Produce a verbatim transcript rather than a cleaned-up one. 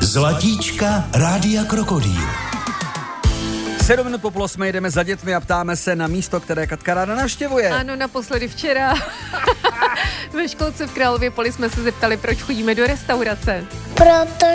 Zlatíčka Rádia Krokodýl. Sedm minut po půl osmé jdeme za dětmi a ptáme se na místo, které Katka ráda navštěvuje. Ano, naposledy včera. Ve školce v Králově Poli jsme se zeptali, proč chodíme do restaurace. Proto